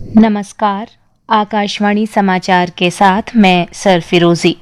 नमस्कार। आकाशवाणी समाचार के साथ मैं सर फिरोजी।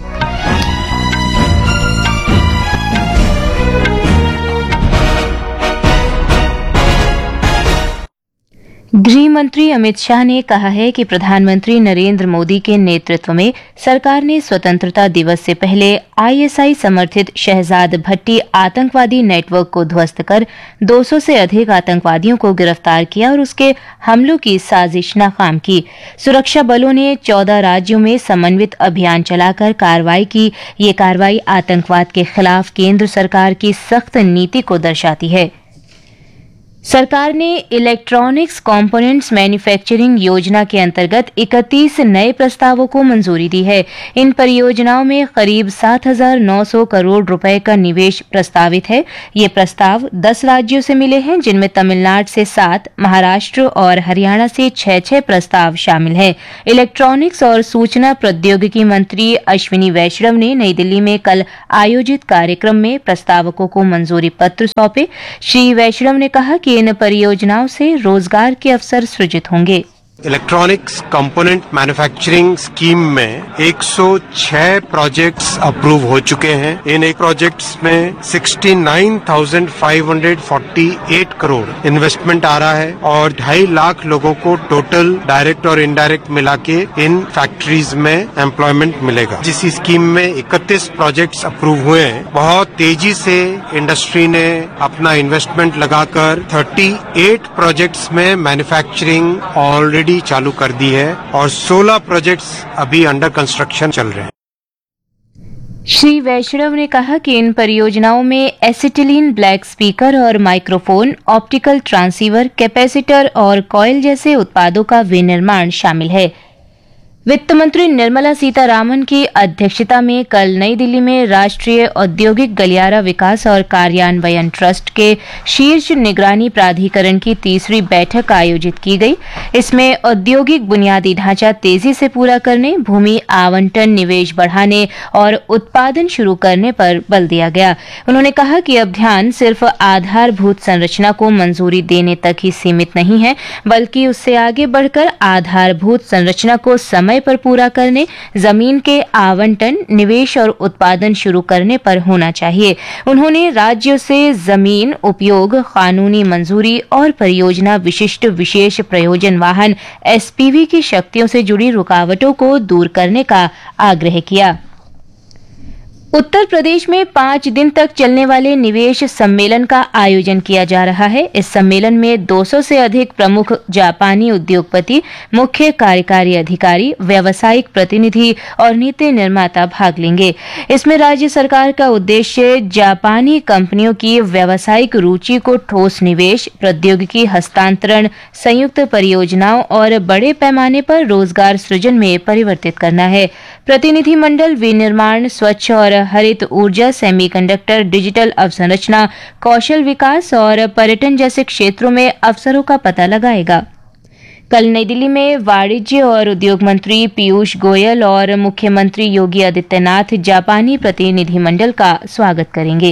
गृह मंत्री अमित शाह ने कहा है कि प्रधानमंत्री नरेंद्र मोदी के नेतृत्व में सरकार ने स्वतंत्रता दिवस से पहले आईएसआई समर्थित शहजाद भट्टी आतंकवादी नेटवर्क को ध्वस्त कर 200 से अधिक आतंकवादियों को गिरफ्तार किया और उसके हमलों की साजिश नाकाम की। सुरक्षा बलों ने 14 राज्यों में समन्वित अभियान चलाकर कार्रवाई की। ये कार्रवाई आतंकवाद के खिलाफ केंद्र सरकार की सख्त नीति को दर्शाती है। सरकार ने इलेक्ट्रॉनिक्स कंपोनेंट्स मैन्युफैक्चरिंग योजना के अंतर्गत 31 नए प्रस्तावों को मंजूरी दी है। इन परियोजनाओं में करीब 7,900 करोड़ रुपए का निवेश प्रस्तावित है। ये प्रस्ताव 10 राज्यों से मिले हैं, जिनमें तमिलनाडु से 7, महाराष्ट्र और हरियाणा से 6 प्रस्ताव शामिल हैं। इलेक्ट्रॉनिक्स और सूचना प्रौद्योगिकी मंत्री अश्विनी वैष्णव ने नई दिल्ली में कल आयोजित कार्यक्रम में प्रस्तावकों को मंजूरी पत्र सौंपे। श्री वैष्णव ने कहा कि इन परियोजनाओं से रोजगार के अवसर सृजित होंगे। इलेक्ट्रॉनिक्स कंपोनेंट मैन्युफैक्चरिंग स्कीम में 106 प्रोजेक्ट्स अप्रूव हो चुके हैं। इन एक प्रोजेक्ट्स में 69,548 करोड़ इन्वेस्टमेंट आ रहा है और 2.5 लाख लोगों को टोटल डायरेक्ट और इनडायरेक्ट मिला के इन फैक्ट्रीज में एम्प्लॉयमेंट मिलेगा। जिस स्कीम में 31 प्रोजेक्ट्स अप्रूव हुए हैं, बहुत तेजी से इंडस्ट्री ने अपना इन्वेस्टमेंट लगाकर 38 प्रोजेक्ट्स में मैन्युफैक्चरिंग ऑलरेडी चालू कर दी है और 16 प्रोजेक्ट्स अभी अंडर कंस्ट्रक्शन चल रहे हैं। श्री वैष्णव ने कहा कि इन परियोजनाओं में एसिटिलीन ब्लैक स्पीकर और माइक्रोफोन, ऑप्टिकल ट्रांसीवर, कैपेसिटर और कॉइल जैसे उत्पादों का विनिर्माण शामिल है। वित्त मंत्री निर्मला सीतारामन की अध्यक्षता में कल नई दिल्ली में राष्ट्रीय औद्योगिक गलियारा विकास और कार्यान्वयन ट्रस्ट के शीर्ष निगरानी प्राधिकरण की तीसरी बैठक आयोजित की गई। इसमें औद्योगिक बुनियादी ढांचा तेजी से पूरा करने, भूमि आवंटन, निवेश बढ़ाने और उत्पादन शुरू करने पर बल दिया गया। उन्होंने कहा कि अब ध्यान सिर्फ आधारभूत संरचना को मंजूरी देने तक ही सीमित नहीं है, बल्कि उससे आगे बढ़कर आधारभूत संरचना को समय पर पूरा करने, जमीन के आवंटन, निवेश और उत्पादन शुरू करने पर होना चाहिए। उन्होंने राज्यों से जमीन उपयोग, कानूनी मंजूरी और परियोजना विशिष्ट विशेष प्रयोजन वाहन एसपीवी की शक्तियों से जुड़ी रुकावटों को दूर करने का आग्रह किया। उत्तर प्रदेश में 5 दिन तक चलने वाले निवेश सम्मेलन का आयोजन किया जा रहा है। इस सम्मेलन में 200 से अधिक प्रमुख जापानी उद्योगपति, मुख्य कार्यकारी अधिकारी, व्यावसायिक प्रतिनिधि और नीति निर्माता भाग लेंगे। इसमें राज्य सरकार का उद्देश्य जापानी कंपनियों की व्यावसायिक रुचि को ठोस निवेश, प्रौद्योगिकी हस्तांतरण, संयुक्त परियोजनाओं और बड़े पैमाने पर रोजगार सृजन में परिवर्तित करना है। प्रतिनिधिमंडल विनिर्माण, स्वच्छ और हरित ऊर्जा, सेमीकंडक्टर, डिजिटल अवसंरचना, कौशल विकास और पर्यटन जैसे क्षेत्रों में अवसरों का पता लगाएगा। कल नई दिल्ली में वाणिज्य और उद्योग मंत्री पीयूष गोयल और मुख्यमंत्री योगी आदित्यनाथ जापानी प्रतिनिधिमंडल का स्वागत करेंगे।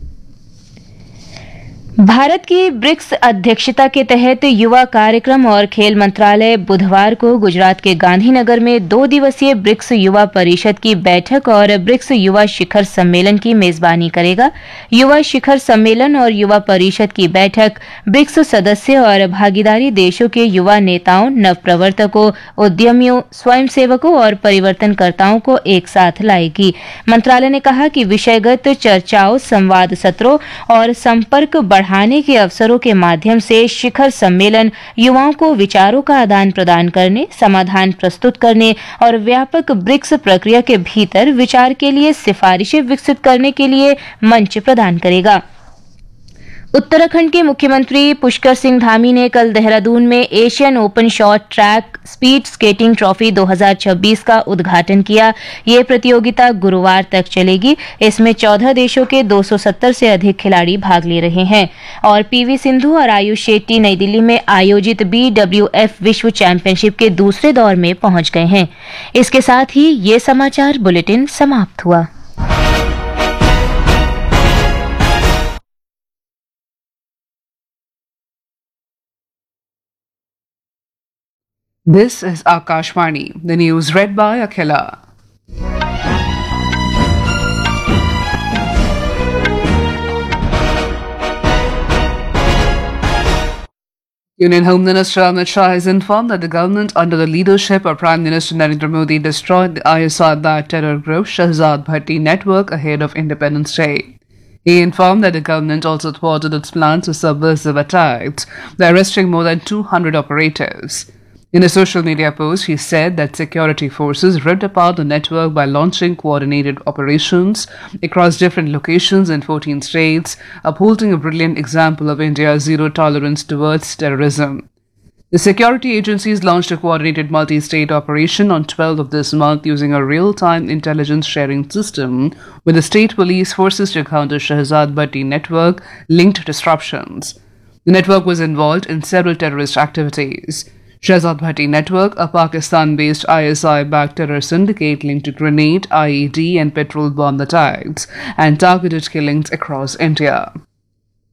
भारत की ब्रिक्स अध्यक्षता के तहत युवा कार्यक्रम और खेल मंत्रालय बुधवार को गुजरात के गांधीनगर में 2 दिवसीय ब्रिक्स युवा परिषद की बैठक और ब्रिक्स युवा शिखर सम्मेलन की मेजबानी करेगा। युवा शिखर सम्मेलन और युवा परिषद की बैठक ब्रिक्स सदस्य और भागीदारी देशों के युवा नेताओं, नवप्रवर्तकों, उद्यमियों, स्वयंसेवकों और परिवर्तनकर्ताओं को एक साथ लाएगी। मंत्रालय ने कहा कि विषयगत चर्चाओं, संवाद सत्रों और संपर्क बढ़ाने के अवसरों के माध्यम से शिखर सम्मेलन युवाओं को विचारों का आदान प्रदान करने, समाधान प्रस्तुत करने और व्यापक ब्रिक्स प्रक्रिया के भीतर विचार के लिए सिफारिशें विकसित करने के लिए मंच प्रदान करेगा। उत्तराखंड के मुख्यमंत्री पुष्कर सिंह धामी ने कल देहरादून में Asian open short track speed skating trophy 2026 का उद्घाटन किया। ये प्रतियोगिता गुरुवार तक चलेगी। इसमें 14 देशों के 270 से अधिक खिलाड़ी भाग ले रहे हैं और पीवी सिंधु और आयुष शेट्टी नई दिल्ली में आयोजित BWF विश्व चैंपियनशिप के दूसरे दौर में पहुंच गए हैं। इसके साथ ही ये समाचार बुलेटिन समाप्त हुआ। This is Akashvani, the news read by Akhila. Union Home Minister Amit Shah has informed that the government, under the leadership of Prime Minister Narendra Modi, destroyed the ISI-backed terror group Shahzad Bhatti network ahead of Independence Day. He informed that the government also thwarted its plans for subversive attacks by arresting more than 200 operators. In a social media post, he said that security forces ripped apart the network by launching coordinated operations across different locations in 14 states, upholding a brilliant example of India's zero tolerance towards terrorism. The security agencies launched a coordinated multi-state operation on 12th of this month using a real-time intelligence sharing system with the state police forces to counter Shahzad Bhatti network-linked disruptions. The network was involved in several terrorist activities. Shahzad Bhatti network, a Pakistan-based ISI-backed terror syndicate linked to grenade, IED and petrol bomb attacks and targeted killings across India.